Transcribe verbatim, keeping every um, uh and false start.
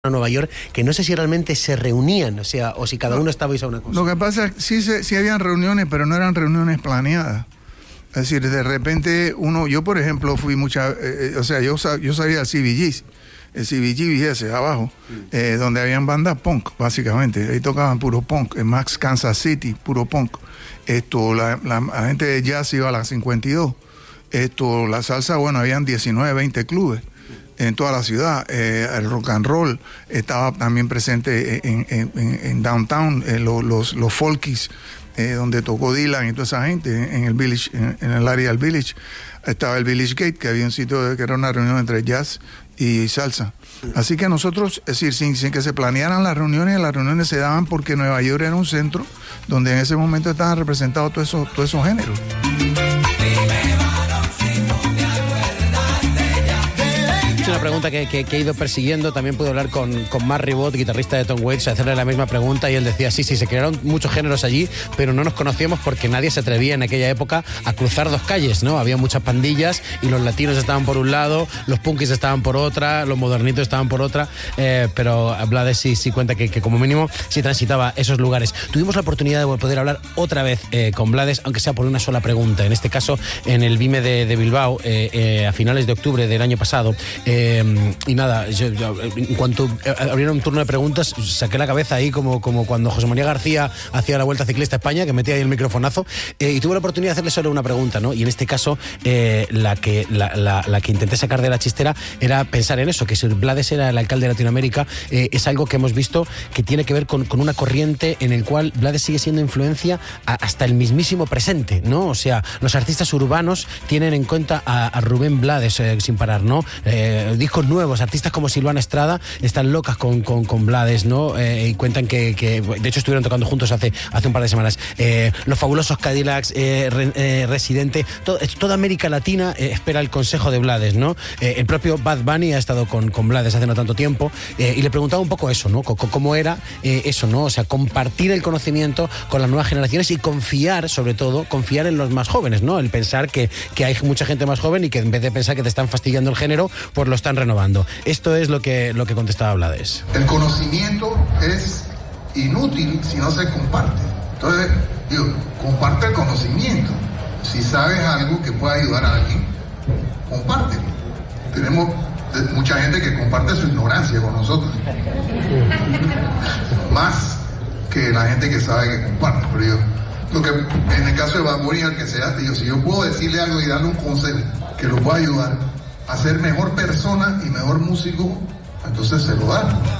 a Nueva York, que no sé si realmente se reunían, o sea, o si cada uno estabais a una cosa. Lo que pasa es que sí, se, sí habían reuniones, pero no eran reuniones planeadas. Es decir, de repente uno, yo por ejemplo fui mucha, eh, o sea, yo, yo sabía el C B G, el C B G V S abajo, eh, donde habían bandas punk, básicamente. Ahí tocaban puro punk, en Max Kansas City, puro punk. Esto, la, la, la gente de jazz iba a las cincuenta y dos. Esto, la salsa, bueno, habían diecinueve, veinte clubes en toda la ciudad. Eh, el rock and roll estaba también presente en, en, en, en downtown, eh, los, los, los folkies, eh, donde tocó Dylan y toda esa gente, en el village, en, en el área del village. Estaba el Village Gate, que había un sitio de, que era una reunión entre jazz y salsa. Así que nosotros, es decir, sin, sin que se planearan las reuniones, las reuniones se daban porque Nueva York era un centro donde en ese momento estaban representados todos esos, todos esos géneros. Es una pregunta que, que, que he ido persiguiendo. También pude hablar con, con Mark Ribot, guitarrista de Tom Waits, hacerle la misma pregunta, y él decía, sí, sí, se crearon muchos géneros allí, pero no nos conocíamos porque nadie se atrevía en aquella época a cruzar dos calles, ¿no? Había muchas pandillas y los latinos estaban por un lado, los punkis estaban por otra, los modernitos estaban por otra, eh, pero Blades sí, sí cuenta que, que como mínimo sí transitaba esos lugares. Tuvimos la oportunidad de poder hablar otra vez eh, con Blades, aunque sea por una sola pregunta, en este caso en el Vime de, de Bilbao, eh, eh, a finales de octubre del año pasado. Eh, y nada, yo, yo, en cuanto abrieron un turno de preguntas, saqué la cabeza ahí como, como cuando José María García hacía la Vuelta Ciclista a España, que metía ahí el microfonazo, eh, y tuve la oportunidad de hacerle solo una pregunta, ¿no? Y en este caso, eh, la, que, la, la, la que intenté sacar de la chistera era pensar en eso, que si Blades era el alcalde de Latinoamérica, eh, es algo que hemos visto que tiene que ver con, con una corriente en el cual Blades sigue siendo influencia a, hasta el mismísimo presente, ¿no? O sea, los artistas urbanos tienen en cuenta a, a Rubén Blades eh, sin parar, ¿no? Eh, discos nuevos, artistas como Silvana Estrada están locas con, con, con Blades, ¿no? Eh, y cuentan que, que, de hecho, estuvieron tocando juntos hace, hace un par de semanas. Eh, los fabulosos Cadillacs, eh, re, eh, Residente, todo, toda América Latina eh, espera el consejo de Blades, ¿no? Eh, el propio Bad Bunny ha estado con, con Blades hace no tanto tiempo, eh, y le preguntaba un poco eso, ¿no? C- cómo era eh, eso, ¿no? O sea, compartir el conocimiento con las nuevas generaciones y confiar, sobre todo, confiar en los más jóvenes, ¿no? El pensar que, que hay mucha gente más joven y que en vez de pensar que te están fastidiando el género, pues lo están renovando. Esto es lo que, lo que contestaba Blades. El conocimiento es inútil si no se comparte. Entonces, digo, comparte el conocimiento. Si sabes algo que pueda ayudar a alguien, compártelo. Tenemos mucha gente que comparte su ignorancia con nosotros. Más que la gente que sabe que comparte. Pero yo, lo que en el caso de Bad Bunny, al que sea, digo, si yo puedo decirle algo y darle un consejo que lo pueda ayudar a ser mejor persona y mejor músico, entonces se lo dan.